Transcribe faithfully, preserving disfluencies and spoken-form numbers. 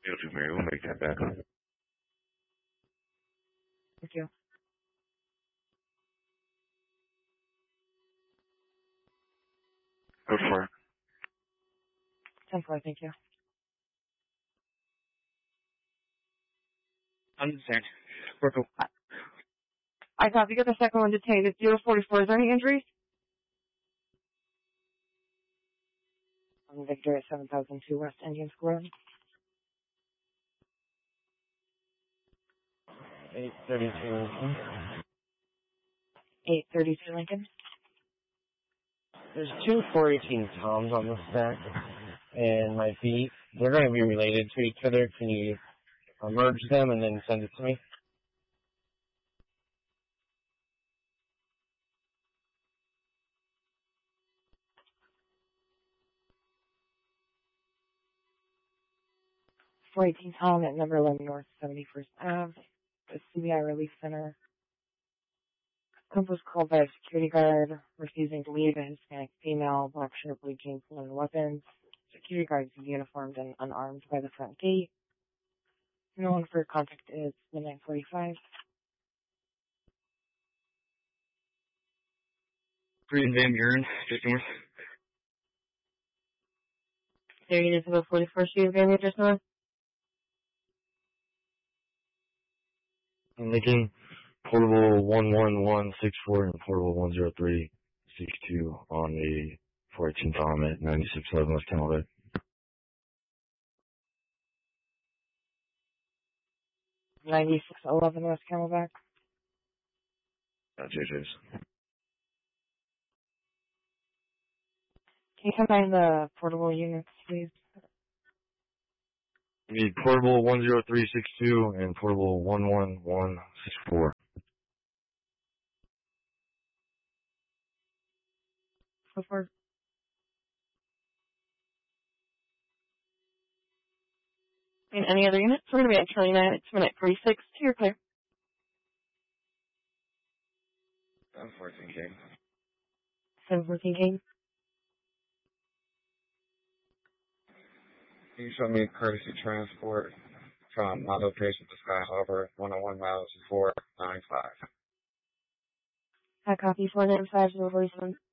You'll do, Mary. We'll make that better. Thank you. Go for it. ten four, thank you. Understand. We're cool. I copy. Get the second one detained. It's zero forty-four. Is there any injuries? I'm Victor at seven thousand two West Indian Square. eight thirty-two Lincoln. eight thirty-two Lincoln. There's two four eighteen Toms on the stack, and my feet, they're going to be related to each other. Can you uh, merge them and then send it to me? four eighteen Tom at number eleven North seventy-first Avenue. The C B I Relief Center. Comp was called by a security guard refusing to leave, a Hispanic female, black shirt, blue jeans, and weapons. Security guards uniformed and unarmed by the front gate. No one for contact is midnight forty-five. Green Van Buren, just north. thirty days ago, forty-fourth Street of Van Buren, just north. Lincoln, portable one one one six four and portable one zero three six two on the four eighteen Tom at ninety-six eleven West Camelback. ninety-six eleven West Camelback. That's J J's. Can you combine the portable units, please? We need portable one zero three six two and portable one one one six four. So far. And any other units? We're going to be at twenty-nine at minute forty-six. You're clear. seven fourteen King. seven fourteen King. Can you show me courtesy transport from my location to Sky Harbor, one oh one miles four nine five? I copy four nine five zero forty-seven.